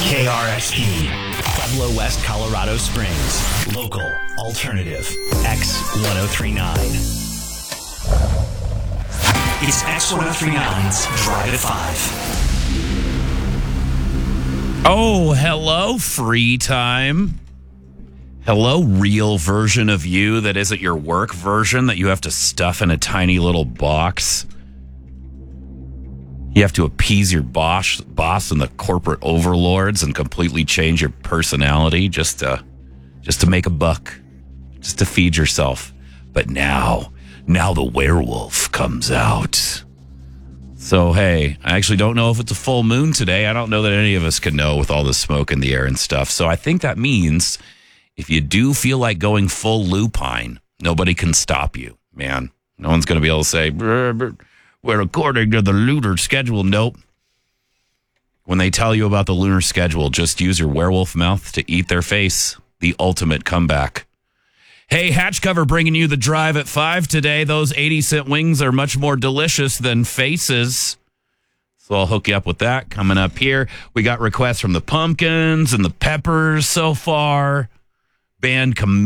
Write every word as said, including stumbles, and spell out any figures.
K R S P, Pueblo, West Colorado Springs. Local, alternative, X ten thirty-nine. It's X ten thirty-nine's Drive at five. Oh, hello, free time. Hello, real version of you that isn't your work version that you have to stuff in a tiny little box. You have to appease your boss, boss and the corporate overlords and completely change your personality just to, just to make a buck, just to feed yourself. But now, now the werewolf comes out. So, hey, I actually don't know if it's a full moon today. I don't know that any of us can know with all the smoke in the air and stuff. So I think that means if you do feel like going full lupine, nobody can stop you, man. No one's going to be able to say, we're according to the lunar schedule. Nope. When they tell you about the lunar schedule, just use your werewolf mouth to eat their face. The ultimate comeback. Hey, Hatch Cover bringing you the Drive at five today. Those eighty cent wings are much more delicious than faces. So I'll hook you up with that coming up here. We got requests from the Pumpkins and the Peppers so far. Band Com-